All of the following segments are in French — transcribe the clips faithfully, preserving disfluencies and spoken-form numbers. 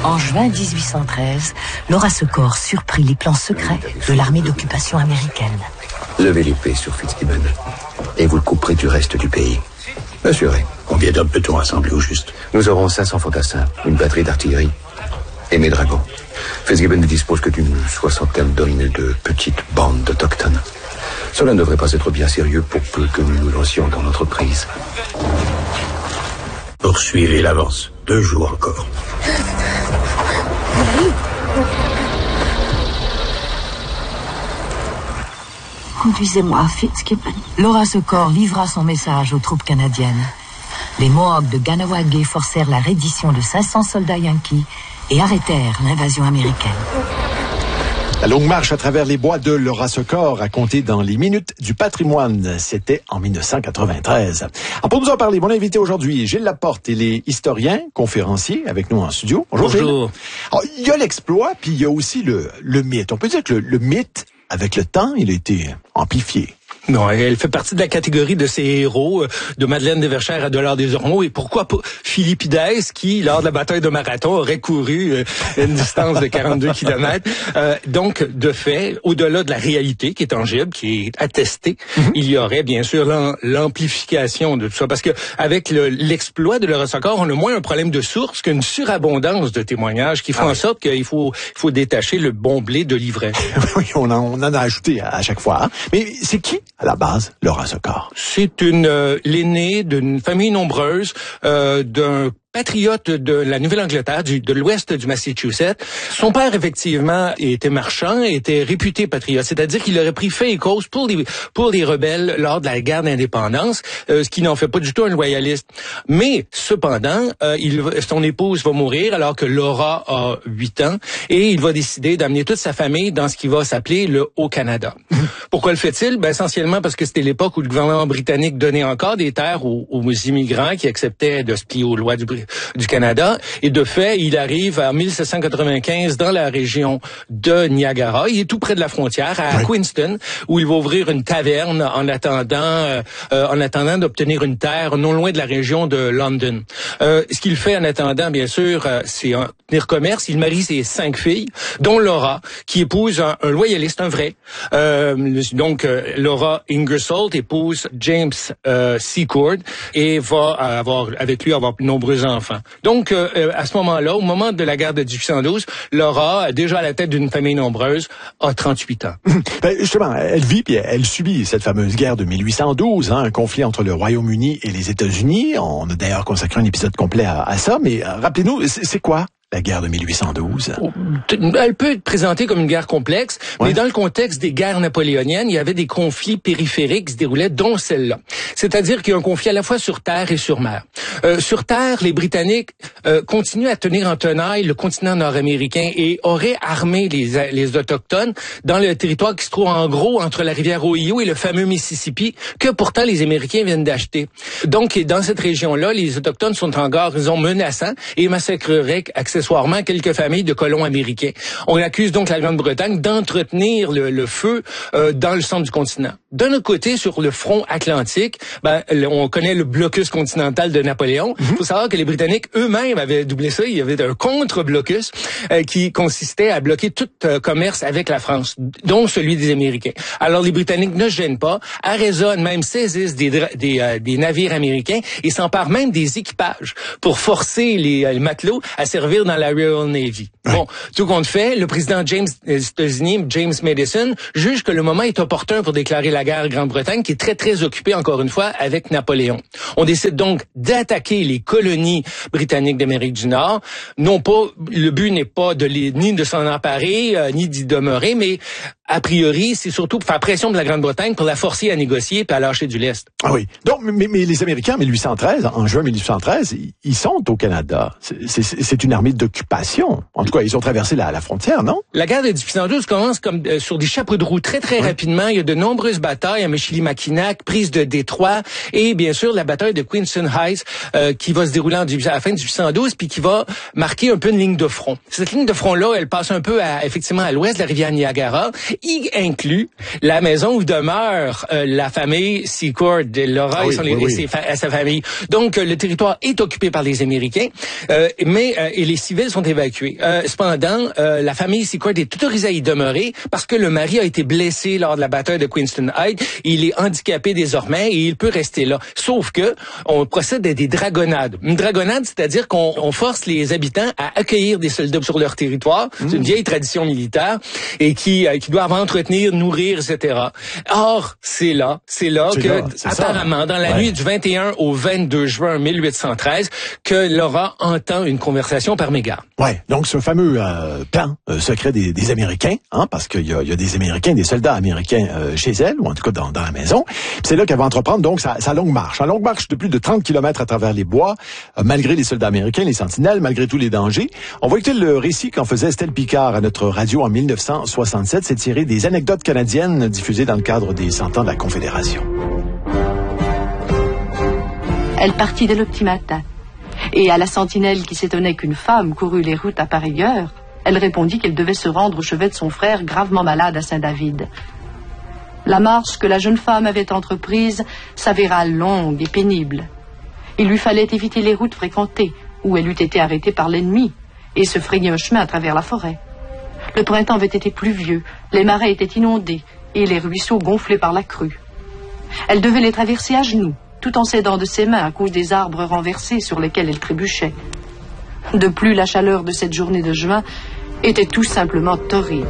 En juin dix-huit cent treize, Laura Secord surprit les plans secrets de l'armée d'occupation américaine. Levez l'épée sur Fitzgibbon et vous le couperez du reste du pays. Assurez. Combien d'hommes peut-on rassembler au juste? Nous aurons cinq cents fantassins, une batterie d'artillerie et mes dragons. Fitzgibbon ne dispose que d'une soixantaine d'hommes et de petites bandes d'autochtones. Cela ne devrait pas être bien sérieux pour peu que nous nous lancions dans l'entreprise. Poursuivez l'avance. Deux jours encore. Conduisez-moi, Fitzgibbon. Laura Secord livra son message aux troupes canadiennes. Les Mohawks de Ganawagé forcèrent la reddition de cinq cents soldats yankees et arrêtèrent l'invasion américaine. La longue marche à travers les bois de Laura Secord, racontée dans les Minutes du patrimoine. C'était en dix-neuf cent quatre-vingt-treize. Alors pour nous en parler, mon invité aujourd'hui, Gilles Laporte. Il est historien, conférencier avec nous en studio. Bonjour, Bonjour. Gilles. Alors, il y a l'exploit, puis il y a aussi le, le mythe. On peut dire que le, le mythe, avec le temps, il a été amplifié. Non, elle fait partie de la catégorie de ces héros, de Madeleine de Verchères à Dollard des Ormeaux, et pourquoi pas Philippides, qui, lors de la bataille de Marathon, aurait couru euh, une distance de quarante-deux kilomètres. Euh, donc, de fait, au-delà de la réalité qui est tangible, qui est attestée, mm-hmm. il y aurait bien sûr l'am- l'amplification de tout ça. Parce que avec le, l'exploit de Laura Secord, on a moins un problème de source qu'une surabondance de témoignages qui font ah, en sorte qu'il faut, il faut détacher le bon blé de l'ivraie. Oui, on en, on en a ajouté à, à chaque fois. Hein? Mais c'est qui, à la base, Laura Secord? C'est une euh, l'aînée d'une famille nombreuse, euh, d'un patriote de la Nouvelle-Angleterre, du, de l'ouest du Massachusetts. Son père, effectivement, était marchand et était réputé patriote, c'est-à-dire qu'il aurait pris fait et cause pour les, pour les rebelles lors de la guerre d'indépendance, euh, ce qui n'en fait pas du tout un loyaliste. Mais, cependant, euh, il, son épouse va mourir alors que Laura a huit ans et il va décider d'amener toute sa famille dans ce qui va s'appeler le Haut-Canada. Pourquoi le fait-il? Ben, essentiellement parce que c'était l'époque où le gouvernement britannique donnait encore des terres aux, aux immigrants qui acceptaient de se plier aux lois du du Canada. Et de fait, il arrive en mille sept cent quatre-vingt-quinze dans la région de Niagara. Il est tout près de la frontière, à oui. Queenston, où il va ouvrir une taverne en attendant, euh, en attendant d'obtenir une terre non loin de la région de London. Euh, ce qu'il fait en attendant, bien sûr, euh, c'est un tenir commerce. Il marie ses cinq filles, dont Laura, qui épouse un, un loyaliste, un vrai. Euh, donc, euh, Laura Ingersoll épouse James euh, Secord et va avoir avec lui avoir de nombreux enfants. Donc, euh, à ce moment-là, au moment de la guerre de dix-huit cent douze, Laura, déjà à la tête d'une famille nombreuse, a trente-huit ans. Ben, justement, elle vit puis elle subit cette fameuse guerre de mille huit cent douze, hein, un conflit entre le Royaume-Uni et les États-Unis. On a d'ailleurs consacré un épisode complet à, à ça, mais euh, rappelez-nous, c'est, c'est quoi la guerre de mille huit cent douze? Elle peut être présentée comme une guerre complexe, ouais. mais dans le contexte des guerres napoléoniennes, il y avait des conflits périphériques qui se déroulaient, dont celle-là. C'est-à-dire qu'il y a un conflit à la fois sur terre et sur mer. Euh, sur terre, les Britanniques euh, continuent à tenir en tenaille le continent nord-américain et auraient armé les, les Autochtones dans le territoire qui se trouve en gros entre la rivière Ohio et le fameux Mississippi, que pourtant les Américains viennent d'acheter. Donc, dans cette région-là, les Autochtones sont encore, disons, menaçants et massacreraient accessoirement quelques familles de colons américains. On accuse donc la Grande-Bretagne d'entretenir le, le feu euh, dans le centre du continent. D'un autre côté, sur le front atlantique, ben, on connaît le blocus continental de Napoléon. Il mm-hmm. faut savoir que les Britanniques eux-mêmes avaient doublé ça. Il y avait un contre-blocus euh, qui consistait à bloquer tout euh, commerce avec la France, dont celui des Américains. Alors les Britanniques ne se gênent pas, arraisonnent, même saisissent des, des, euh, des navires américains et s'emparent même des équipages pour forcer les, euh, les matelots à servir dans la Royal Navy. Ouais. Bon, tout compte fait, le président James des États-Unis, James Madison, juge que le moment est opportun pour déclarer la guerre à Grande-Bretagne, qui est très, très occupée, encore une fois, avec Napoléon. On décide donc d'attaquer les colonies britanniques d'Amérique du Nord. Non pas, le but n'est pas de les, ni de s'en emparer, euh, ni d'y demeurer, mais a priori, c'est surtout pour faire pression de la Grande-Bretagne pour la forcer à négocier et à lâcher du lest. Ah oui. Donc, mais, mais les Américains, en mille huit cent treize, en juin mille huit cent treize, ils sont au Canada. C'est, c'est, c'est une armée d'occupation. En tout cas, ils ont traversé la, la frontière, non? La guerre de dix-huit cent douze commence comme euh, sur des chapeaux de roue très, très oui. rapidement. Il y a de nombreuses batailles à Michilimackinac, prise de Détroit et, bien sûr, la bataille de Queenston Heights euh, qui va se dérouler en, à la fin de dix-huit cent douze puis qui va marquer un peu une ligne de front. Cette ligne de front-là, elle passe un peu à, effectivement à l'ouest de la rivière Niagara y inclut la maison où demeure euh, la famille Secord, Laura ah oui, et, son, oui, oui. Ses, fa- sa famille. Donc, euh, le territoire est occupé par les Américains, euh, mais euh, et les civils sont évacués. Euh, cependant, euh, la famille Secord est autorisée à y demeurer parce que le mari a été blessé lors de la bataille de Queenston Heights. Il est handicapé désormais et il peut rester là. Sauf que on procède à des dragonnades. Une dragonnade, c'est-à-dire qu'on on force les habitants à accueillir des soldats sur leur territoire. Mmh. C'est une vieille tradition militaire et qui euh, qui doivent entretenir, nourrir, et cetera. Or, c'est là, c'est là c'est que là, apparemment, ça. dans la ouais. nuit du vingt et un au vingt-deux juin mille huit cent treize, que Laura entend une conversation par mégarde. Ouais, donc ce fameux euh, plan euh, secret des, des Américains, hein, parce qu'il y a, il y a des Américains, des soldats américains euh, chez elle, ou en tout cas dans, dans la maison. Puis c'est là qu'elle va entreprendre donc sa, sa longue marche. Une longue marche de plus de trente kilomètres à travers les bois, euh, malgré les soldats américains, les sentinelles, malgré tous les dangers. On va écouter le récit qu'en faisait Estelle Picard à notre radio en mille neuf cent soixante-sept. C'est tiré des anecdotes canadiennes diffusées dans le cadre des cent ans de la Confédération. Elle partit dès le petit matin. Et à la sentinelle qui s'étonnait qu'une femme courût les routes à pareille heure, elle répondit qu'elle devait se rendre au chevet de son frère gravement malade à Saint-David. La marche que la jeune femme avait entreprise s'avéra longue et pénible. Il lui fallait éviter les routes fréquentées, où elle eût été arrêtée par l'ennemi, et se frayer un chemin à travers la forêt. Le printemps avait été pluvieux, les marais étaient inondés, et les ruisseaux gonflés par la crue. Elle devait les traverser à genoux, tout en s'aidant de ses mains à cause des arbres renversés sur lesquels elle trébuchait. De plus, la chaleur de cette journée de juin était tout simplement torride.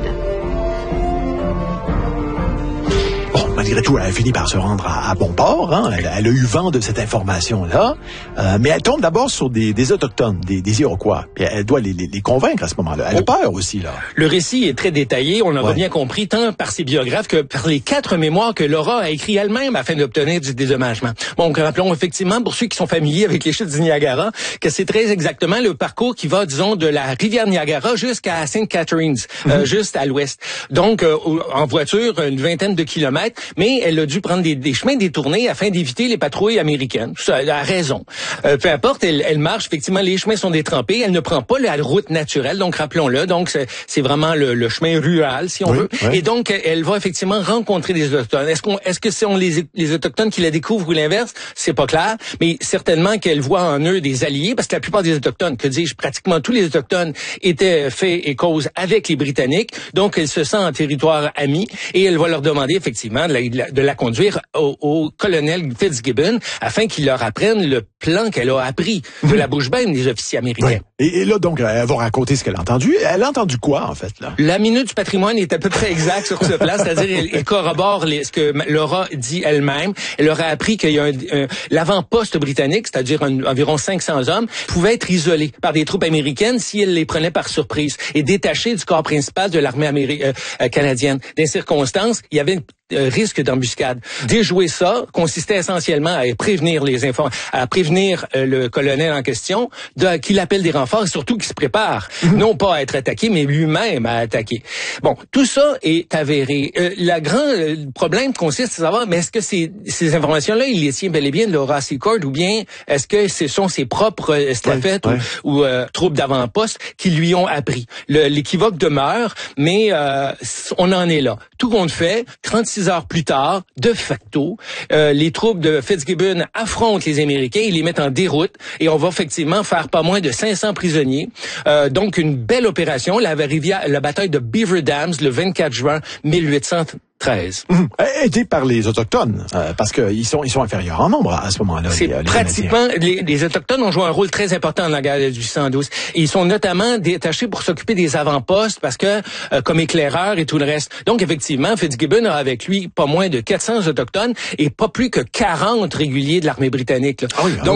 Malgré tout, elle a fini par se rendre à, à bon port. Hein. Elle, elle a eu vent de cette information-là. Euh, mais elle tombe d'abord sur des, des Autochtones, des, des Iroquois. Puis elle doit les, les, les convaincre à ce moment-là. Elle oh. a peur aussi, là. Le récit est très détaillé. On l'aura ouais. bien compris, tant par ses biographes que par les quatre mémoires que Laura a écrites elle-même afin d'obtenir du dédommagement. Bon, rappelons effectivement, pour ceux qui sont familiers avec les chutes du Niagara, que c'est très exactement le parcours qui va, disons, de la rivière Niagara jusqu'à Saint Catharines, mm-hmm. euh, juste à l'ouest. Donc, euh, en voiture, une vingtaine de kilomètres. Mais elle a dû prendre des, des chemins détournés afin d'éviter les patrouilles américaines. Ça, elle a raison. Euh, peu importe, elle, elle marche. Effectivement, les chemins sont détrempés. Elle ne prend pas la route naturelle, donc rappelons-le. Donc, c'est, c'est vraiment le, le chemin rural, si on oui, veut. Oui. Et donc, elle va effectivement rencontrer des Autochtones. Est-ce qu'on, est-ce que ce sont les, les Autochtones qui la découvrent ou l'inverse? C'est pas clair. Mais certainement qu'elle voit en eux des alliés, parce que la plupart des Autochtones, que dis-je, pratiquement tous les Autochtones étaient faits et cause avec les Britanniques. Donc, elle se sent en territoire ami et elle va leur demander effectivement de la de la conduire au, au colonel Fitzgibbon afin qu'il leur apprenne le plan qu'elle a appris de la bouche même des officiers américains. Oui. Et, et là, donc, elle va raconter ce qu'elle a entendu. Elle a entendu quoi, en fait, là? La minute du patrimoine est à peu près exacte sur ce plan, c'est-à-dire elle, elle corrobore les, ce que Laura dit elle-même. Elle aurait appris qu'il y a un, un, l'avant-poste britannique, c'est-à-dire un, environ cinq cents hommes, pouvait être isolé par des troupes américaines si elles les prenaient par surprise et détachés du corps principal de l'armée améri- euh, canadienne. Dans les circonstances, il y avait une Euh, risque d'embuscade. Déjouer ça consistait essentiellement à prévenir les inform- à prévenir euh, le colonel en question de qu'il appelle des renforts et surtout qu'il se prépare, mmh. non pas à être attaqué, mais lui-même à attaquer. Bon, tout ça est avéré. Euh, le grand euh, problème consiste à savoir, mais est-ce que ces, ces informations-là, il les tient bel et bien de Laura Secord ou bien est-ce que ce sont ses propres euh, stafettes ouais, ouais. ou, ou euh, troupes d'avant-poste qui lui ont appris? Le, l'équivoque demeure, mais euh, on en est là. Tout compte fait, trente-six heures plus tard, de facto, euh, les troupes de Fitzgibbon affrontent les Américains, ils les mettent en déroute et on va effectivement faire pas moins de cinq cents prisonniers. Euh, donc une belle opération, la rivière, la bataille de Beaver Dams le vingt-quatre juin mille huit cent treize. Mmh. Aidés par les Autochtones, euh, parce qu'ils sont ils sont inférieurs en nombre à ce moment-là. C'est les, pratiquement, les, les Autochtones ont joué un rôle très important dans la guerre de dix-huit cent douze. Et ils sont notamment détachés pour s'occuper des avant-postes, parce que, euh, comme éclaireurs et tout le reste. Donc, effectivement, Fitzgibbon a avec lui pas moins de quatre cents Autochtones et pas plus que quarante réguliers de l'armée britannique. Là. Ah oui, ah Donc,